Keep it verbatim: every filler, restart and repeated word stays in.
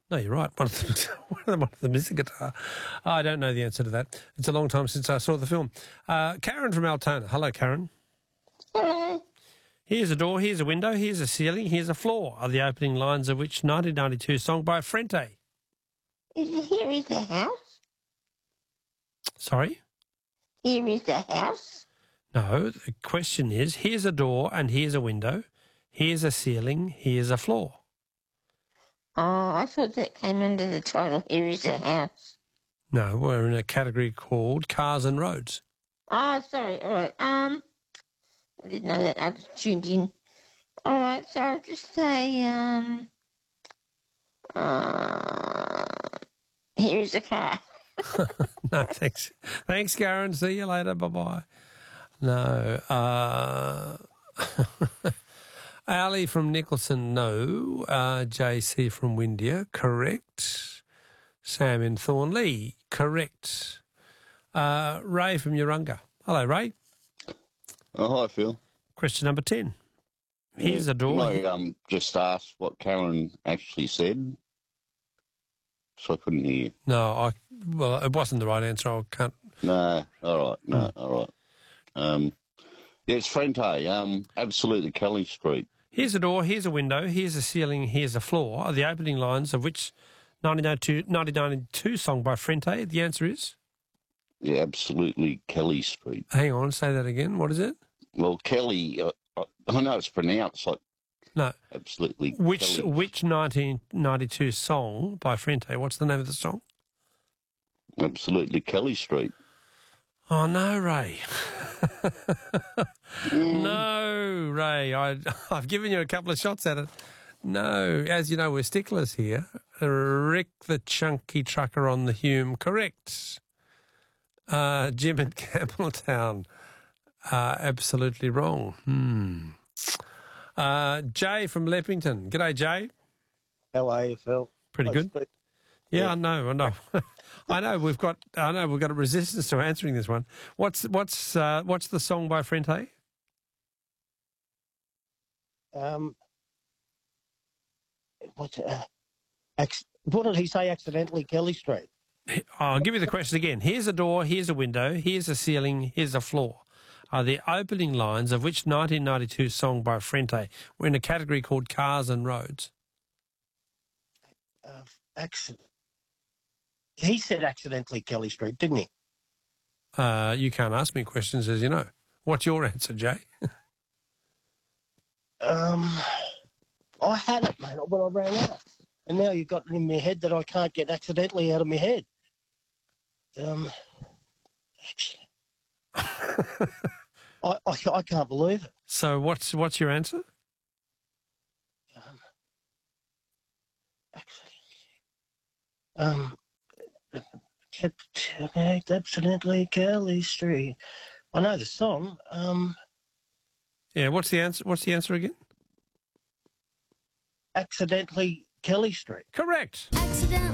No, you're right. One of them, one of them, one of them is a guitar. I don't know the answer to that. It's a long time since I saw the film. Uh, Karen from Altona. Hello, Karen. Hello. Here's a door, here's a window, here's a ceiling, here's a floor, are the opening lines of which nineteen ninety-two song by Frente? Is it here is the house? Sorry? Here is the house? No, the question is, here's a door and here's a window, here's a ceiling, here's a floor. Oh, I thought that came under the title, Here is the house. No, we're in a category called Cars and Roads. Oh, sorry, all right. Um, I didn't know that. I just tuned in. All right, so I'll just say, um, uh, here is a car. No, thanks. Thanks, Karen. See you later. Bye-bye. No. Uh, Ali from Nicholson, no. Uh, J C from Windia, correct. Sam in Thornley, correct. Uh, Ray from Urunga. Hello, Ray. Oh, hi, Phil. Question number ten. Here's yeah, a door. I um, just asked what Karen actually said, so I couldn't hear. No, I well, it wasn't the right answer. I can't. No, all right, no, Mm. all right. Um, yeah, it's Frente, um, absolutely Kelly Street. Here's a door, here's a window, here's a ceiling, here's a floor, are the opening lines of which nineteen ninety-two song by Frente? The answer is? Yeah, absolutely Kelly Street. Hang on, say that again. What is it? Well, Kelly, uh, I I know it's pronounced like No. absolutely Which Kelly. which nineteen ninety-two song by Frente? What's the name of the song? Absolutely Kelly Street. Oh, no, Ray. Mm. No, Ray. I, I've given you a couple of shots at it. No. As you know, we're sticklers here. Rick the Chunky Trucker on the Hume. Correct. Uh, Jim in Campbelltown. Uh, absolutely wrong. Hmm. Uh, Jay from Leppington. G'day, Jay. How are you, Phil? Pretty good. Good. Yeah, Yeah. I know, I know. I know we've got I know we've got a resistance to answering this one. What's what's uh, what's the song by Frente? Um, what's it, uh, ac- what did he say? Accidentally, Kelly Street. I'll give you the question again. Here's a door, here's a window, here's a ceiling, here's a floor. Are the opening lines of which nineteen ninety-two song by Frente? We're in a category called Cars and Roads. Uh, accident. He said accidentally Kelly Street, didn't he? Uh, you can't ask me questions, as you know. What's your answer, Jay? Um, I had it, mate, when I ran out, and now you've got it in my head that I can't get accidentally out of my head. Um, I, I I can't believe it. So what's what's your answer? Um, accidentally. Um. Accidentally Kelly Street. I know the song. Um, Yeah, what's the answer? What's the answer again? accidentally Kelly Street. Correct. Accident.